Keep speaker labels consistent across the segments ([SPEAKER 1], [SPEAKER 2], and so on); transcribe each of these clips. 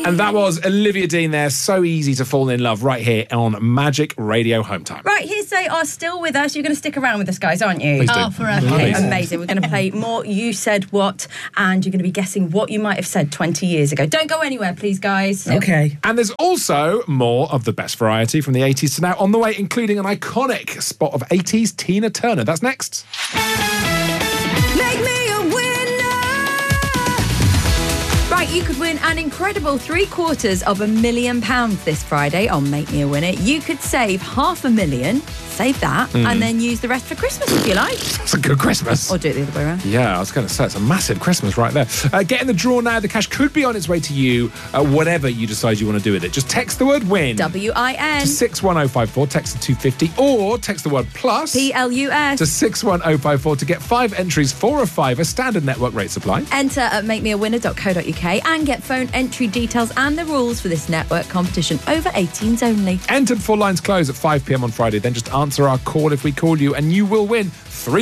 [SPEAKER 1] And that was Olivia Dean there. So easy to fall in love right here on Magic Radio Home Time.
[SPEAKER 2] Right, Hearsay are still with us. You're going to stick around with us, guys, aren't you?
[SPEAKER 1] Please do.
[SPEAKER 3] Oh, forever.
[SPEAKER 2] Okay,
[SPEAKER 1] Amazing.
[SPEAKER 2] amazing. We're going to play more You Said What, and you're going to be guessing what you might have said 20 years ago. Don't go anywhere, please, guys.
[SPEAKER 4] Okay.
[SPEAKER 1] And there's also more of the best variety from the 80s to now on the way, including an iconic spot of 80s Tina Turner. That's next.
[SPEAKER 2] Make me a winner! Right, you could win an incredible £750,000 this Friday on Make Me a Winner. You could save $500,000, save that, and then use the rest for Christmas if you like.
[SPEAKER 1] It's a good Christmas.
[SPEAKER 2] Or do it the other way around.
[SPEAKER 1] Yeah, I was going to say, it's a massive Christmas right there. Get in the draw now. The cash could be on its way to you, whatever you decide you want to do with it. Just text the word WIN
[SPEAKER 2] WIN.
[SPEAKER 1] to 61054, text to 250, or text the word plus
[SPEAKER 2] PLUS.
[SPEAKER 1] to 61054 to get 5 entries for a £5, standard network rate supply.
[SPEAKER 2] Enter at makemeawinner.co.uk and get phone entry details and the rules for this network competition. Over 18s only.
[SPEAKER 1] Entered before lines close at 5 p.m. on Friday. Then just answer our call if we call you, and you will win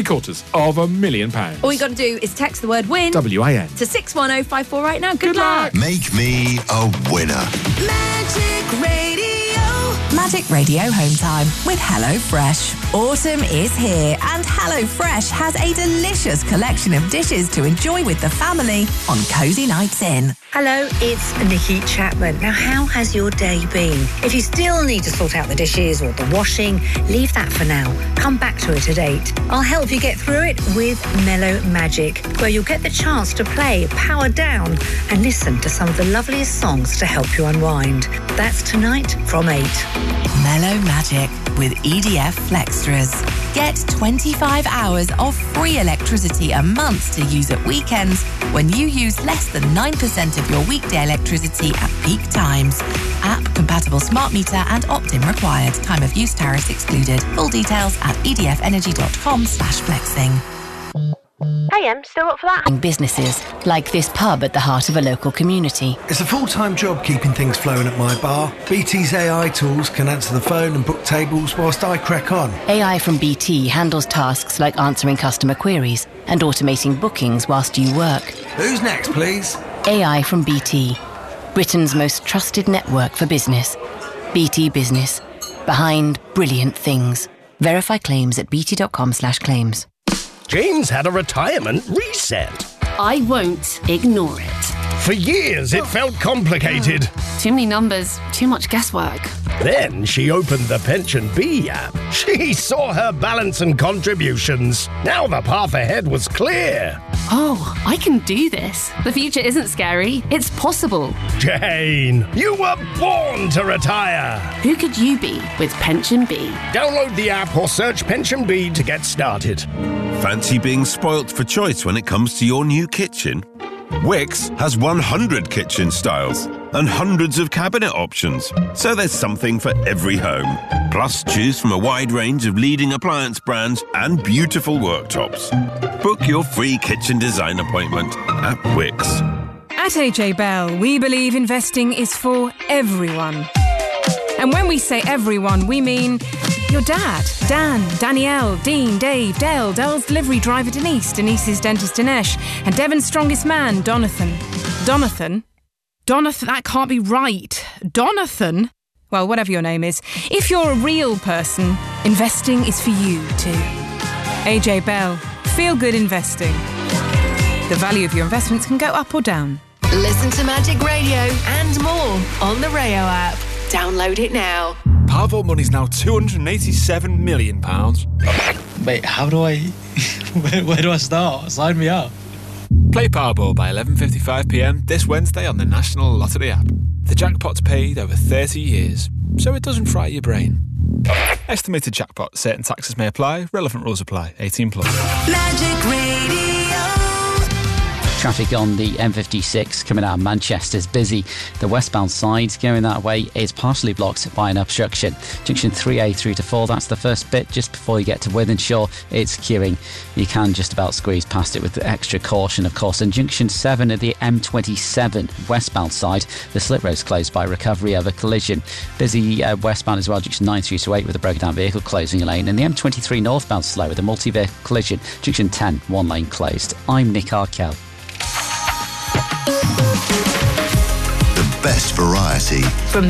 [SPEAKER 1] £750,000.
[SPEAKER 2] All you got to do is text the word WIN
[SPEAKER 1] WIN.
[SPEAKER 2] to 61054 right now. Good luck.
[SPEAKER 5] Make me a winner.
[SPEAKER 6] Magic Radio.
[SPEAKER 7] Magic Radio Home Time with HelloFresh. Autumn is here and HelloFresh has a delicious collection of dishes to enjoy with the family on Cosy Nights In.
[SPEAKER 8] Hello, it's Nikki Chapman. Now, how has your day been? If you still need to sort out the dishes or the washing, leave that for now. Come back to it at 8. I'll help you get through it with Mellow Magic, where you'll get the chance to play, power down, and listen to some of the loveliest songs to help you unwind. That's tonight from 8.
[SPEAKER 7] Mellow Magic with EDF Flextras. Get 25 hours of free electricity a month to use at weekends when you use less than 9% of your weekday electricity at peak times. App-compatible smart meter and opt-in required. Time of use tariffs excluded. Full details at edfenergy.com/flexing.
[SPEAKER 9] Hey, still up for that?
[SPEAKER 10] Businesses, like this pub at the heart of a local community.
[SPEAKER 11] It's a full-time job keeping things flowing at my bar. BT's AI tools can answer the phone and book tables whilst I crack on.
[SPEAKER 10] AI from BT handles tasks like answering customer queries and automating bookings whilst you work.
[SPEAKER 11] Who's next, please?
[SPEAKER 10] AI from BT, Britain's most trusted network for business. BT Business, behind brilliant things. Verify claims at bt.com/claims.
[SPEAKER 12] Jane's had a retirement reset.
[SPEAKER 13] I won't ignore it.
[SPEAKER 12] For years, it felt complicated.
[SPEAKER 13] Too many numbers, too much guesswork.
[SPEAKER 12] Then she opened the Pension Bee app. She saw her balance and contributions. Now the path ahead was clear.
[SPEAKER 13] Oh, I can do this. The future isn't scary. It's possible.
[SPEAKER 12] Jane, you were born to retire.
[SPEAKER 13] Who could you be with Pension Bee?
[SPEAKER 12] Download the app or search Pension Bee to get started.
[SPEAKER 5] Fancy being spoilt for choice when it comes to your new kitchen? Wix has 100 kitchen styles and hundreds of cabinet options, so there's something for every home. Plus, choose from a wide range of leading appliance brands and beautiful worktops. Book your free kitchen design appointment at Wix.
[SPEAKER 14] At AJ Bell, we believe investing is for everyone. And when we say everyone, we mean your dad, Dan, Danielle, Dean, Dave, Dale, Dale's delivery driver Denise, Denise's dentist Dinesh, and Devon's strongest man, Donathan. Donathan, that can't be right. Donathan? Well, whatever your name is. If you're a real person, investing is for you too. AJ Bell, feel good investing. The value of your investments can go up or down.
[SPEAKER 6] Listen to Magic Radio and more on the Rayo app. Download it now.
[SPEAKER 15] Powerball money's now £287 million.
[SPEAKER 16] Wait, how do I... where do I start? Sign me up.
[SPEAKER 15] Play Powerball by 11:55pm this Wednesday on the National Lottery app. The jackpot's paid over 30 years, so it doesn't fry your brain. Estimated jackpot. Certain taxes may apply. Relevant rules apply. 18+.
[SPEAKER 6] Magic Radio.
[SPEAKER 17] Traffic on the M56 coming out of Manchester is busy. The westbound side going that way is partially blocked by an obstruction. Junction 3A through to 4, that's the first bit. Just before you get to Wythenshawe, it's queuing. You can just about squeeze past it with extra caution, of course. And Junction 7 at the M27 westbound side, the slip road's closed by recovery of a collision. Busy westbound as well, Junction 9 through to 8 with a broken down vehicle closing a lane. And the M23 northbound slow with a multi-vehicle collision. Junction 10, one lane closed. I'm Nick Arkell.
[SPEAKER 5] The
[SPEAKER 3] best variety.
[SPEAKER 8] From the